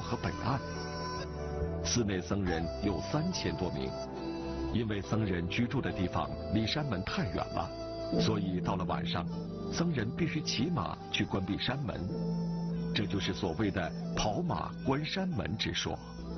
河北岸。寺内僧人有3000多名，因为僧人居住的地方离山门太远了，所以到了晚上，僧人必须骑马去关闭山门，这就是所谓的跑马关山门之说。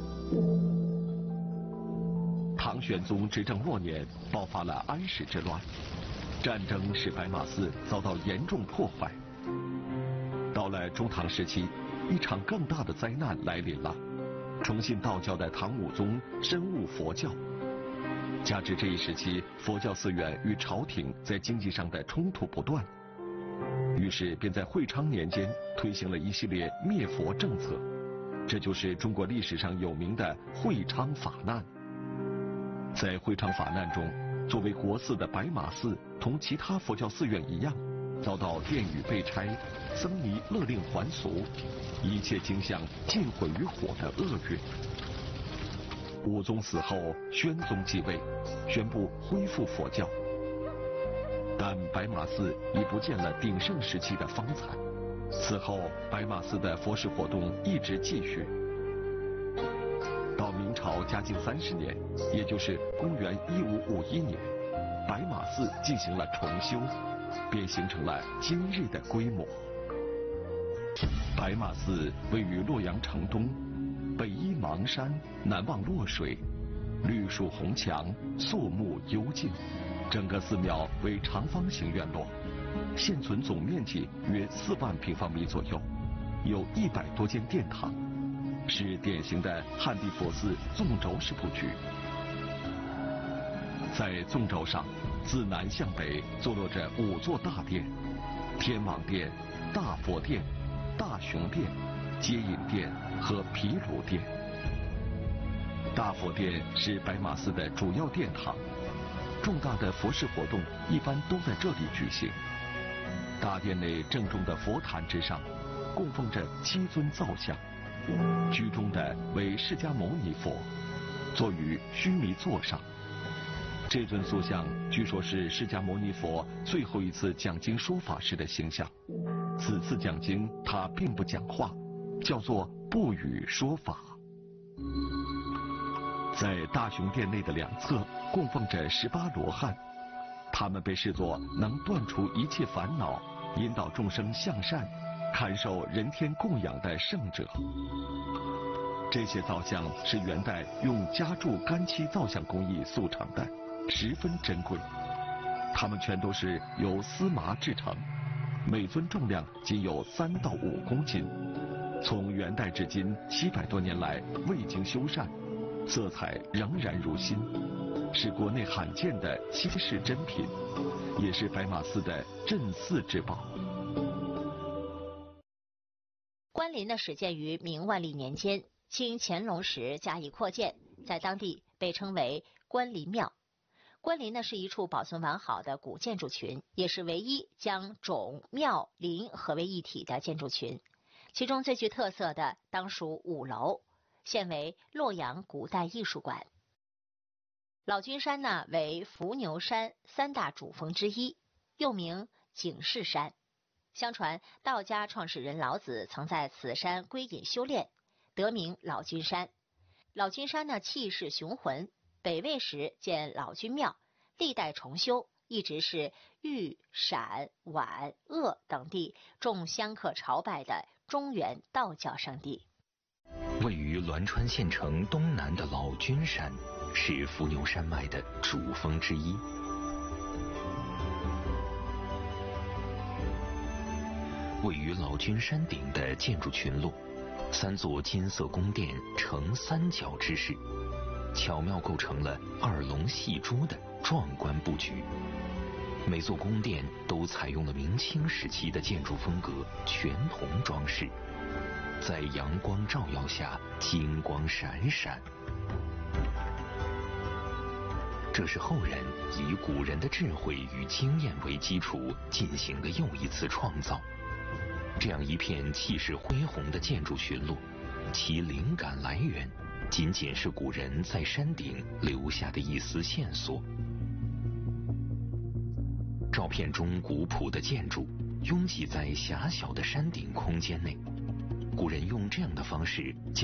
唐玄宗执政末年，爆发了安史之乱，战争使白马寺遭到严重破坏。到了中唐时期，一场更大的灾难来临了。崇信道教的唐武宗深恶佛教，加之这一时期佛教寺院与朝廷在经济上的冲突不断，于是便在会昌年间推行了一系列灭佛政策，这就是中国历史上有名的会昌法难。在会昌法难中，作为国寺的白马寺同其他佛教寺院一样，遭到殿宇被拆、僧尼勒令还俗，一切景象尽毁于火的厄运。武宗死后，宣宗继位，宣布恢复佛教，但白马寺已不见了鼎盛时期的风采。此后，白马寺的佛事活动一直继续。到明朝嘉靖30年，也就是公元1551年，白马寺进行了重修，便形成了今日的规模。白马寺位于洛阳城东，北依邙山，南望洛水，绿树红墙，肃穆幽静。整个寺庙为长方形院落，现存总面积约4万平方米左右，有100多间殿堂，是典型的汉地佛寺纵轴式布局。在纵轴上，自南向北坐落着5座大殿：天王殿、大佛殿、大雄殿、接引殿和毗卢殿。大佛殿是白马寺的主要殿堂，重大的佛事活动一般都在这里举行。大殿内正中的佛坛之上，供奉着7尊造像，居中的为释迦牟尼佛，坐于须弥座上。这尊塑像据说是释迦牟尼佛最后一次讲经说法时的形象。此次讲经他并不讲话，叫做不语说法。在大雄殿内的两侧供奉着18罗汉，他们被视作能断除一切烦恼、引导众生向善、堪受人天供养的圣者。这些造像是元代用夹铸干漆造像工艺塑成的，十分珍贵。它们全都是由丝麻制成，每尊重量仅有3到5公斤，从元代至今700多年来未经修缮，色彩仍然如新，是国内罕见的稀世珍品，也是白马寺的镇寺之宝。 关林呢始建于明万历年间，清乾隆时加以扩建，在当地被称为关林庙。关林呢是一处保存完好的古建筑群，也是唯一将冢、庙、林合为一体的建筑群。其中最具特色的当属5楼，现为洛阳古代艺术馆。老君山呢为伏牛山3大主峰之一，又名警示山。相传道家创始人老子曾在此山归隐修炼，得名老君山。老君山呢气势雄浑，北魏时建老君庙，历代重修，一直是豫、陕、皖、鄂等地众香客朝拜的中原道教圣地。 位于栾川县城东南的老君山是伏牛山脉的主峰之一。位于老君山顶的建筑群落，3座金色宫殿呈3角之势，巧妙构成了2龙戏珠的壮观布局。每座宫殿都采用了明清时期的建筑风格，全铜装饰，在阳光照耀下金光闪闪。这是后人以古人的智慧与经验为基础进行的又一次创造。这样一片气势恢宏的建筑群落，其灵感来源仅仅是古人在山顶留下的一丝线索。照片中古朴的建筑拥挤在狭小的山顶空间内，古人用这样的方式将